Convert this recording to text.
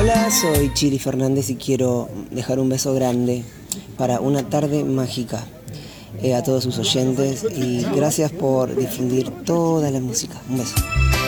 Hola, soy Chiri Fernández y quiero dejar un beso grande para una tarde mágica a todos sus oyentes y gracias por difundir toda la música. Un beso.